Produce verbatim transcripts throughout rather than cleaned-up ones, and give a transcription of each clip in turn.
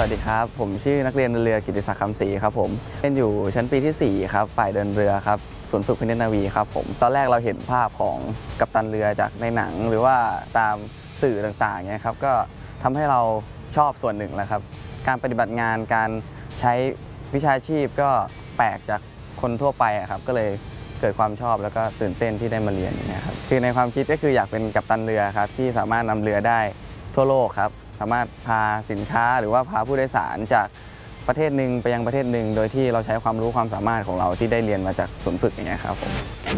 วัสดีครับผมชื่อนักเรียนเรือกิติศักดิ์คำศรีครับผมเรียนอยู่ชั้นปีที่สี่ครับฝ่ายเดินเรือครับศูนย์ฝึกพินิจนาวีครับผมตอนแรกเราเห็นภาพของกัปตันเรือจากในหนังหรือว่าตามสื่อต่างๆเนี่ยครับก็ทำให้เราชอบส่วนหนึ่งแล้วครับการปฏิบัติงานการใช้วิชาชีพก็แปลกจากคนทั่วไปครับก็เลยเกิดความชอบแล้วก็ตื่นเต้นที่ได้มาเรียนอย่างเงี้ยครับคือในความคิดก็คืออยากเป็นกัปตันเรือครับที่สามารถนำเรือได้ทั่วโลกครับสามารถพาสินค้าหรือว่าพาผู้โดยสารจากประเทศหนึ่งไปยังประเทศหนึ่งโดยที่เราใช้ความรู้ความสามารถของเราที่ได้เรียนมาจากศูนย์ฝึกอย่างเงี้ยครับผม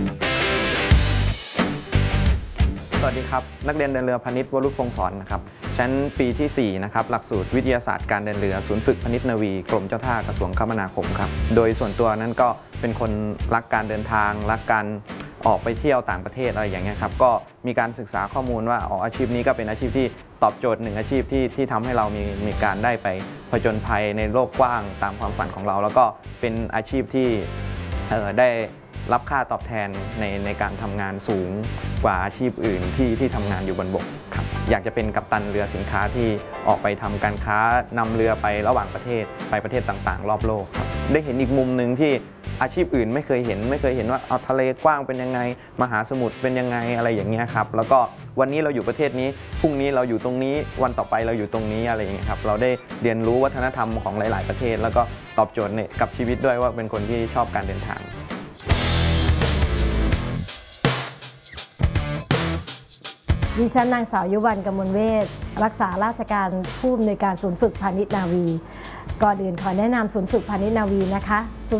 สวัสดีครับนักเรียนเดินเรือพาณิชย์วรุษพงศ์สอนนะครับชั้นปีที่สี่นะครับหลักสูตรวิทยาศาสตร์การเดินเรือศูนย์ฝึกพาณิชย์นาวีกรมเจ้าท่ากระทรวงคมนาคมครับโดยส่วนตัวนั้นก็เป็นคนรักการเดินทางรักการออกไปเที่ยวต่างประเทศอะไรอย่างเงี้ยครับก็มีการศึกษาข้อมูลว่าอ๋ออาชีพนี้ก็เป็นอาชีพที่ตอบโจทย์หนึ่งอาชีพที่ที่ทำให้เรามีมีการได้ไปผจญภัยในโลกกว้างตามความฝันของเราแล้วก็เป็นอาชีพที่เอ่อได้รับค่าตอบแทนในในการทำงานสูงกว่าอาชีพอื่นที่ที่ทำงานอยู่บนบกครับอยากจะเป็นกัปตันเรือสินค้าที่ออกไปทำการค้านำเรือไประหว่างประเทศไปประเทศต่างๆรอบโลกครับได้เห็นอีกมุมหนึ่งที่อาชีพอื่นไม่เคยเห็นไม่เคยเห็นว่าเอาทะเลกว้างเป็นยังไงมหาสมุทรเป็นยังไงอะไรอย่างเงี้ยครับแล้วก็วันนี้เราอยู่ประเทศนี้พรุ่งนี้เราอยู่ตรงนี้วันต่อไปเราอยู่ตรงนี้อะไรอย่างเงี้ยครับเราได้เรียนรู้วัฒนธรรมของหลายๆประเทศแล้วก็ตอบโจทย์เนี่ยกับชีวิตด้วยว่าเป็นคนที่ชอบการเดินทางดิฉันนางสาวยุวรรณ กมลเวชรักษาราชการผู้อำนวยการศูนย์ฝึกพาณิชย์นาวีก่อนอื่นขอแนะนำศูนย์ฝึกพาณิชย์นาวีนะคะ